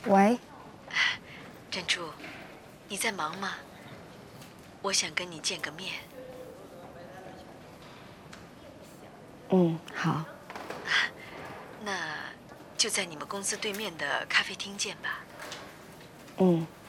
喂， 珍珠，你在忙吗？我想跟你见个面。 好。 那就在你们公司对面的咖啡厅见吧。 嗯。